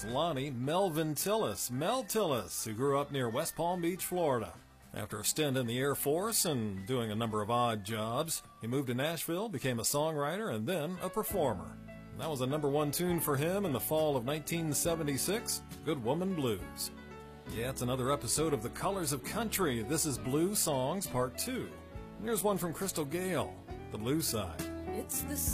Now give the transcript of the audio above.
Lonnie Melvin Tillis, Mel Tillis, who grew up near West Palm Beach, Florida. After a stint in the Air Force and doing a number of odd jobs, he moved to Nashville, became a songwriter, and then a performer. That was a #1 tune for him in the fall of 1976, Good Woman Blues. Yeah, it's another episode of The Colors of Country. This is Blue Songs Part 2. Here's one from Crystal Gayle, The Blue Side. It's the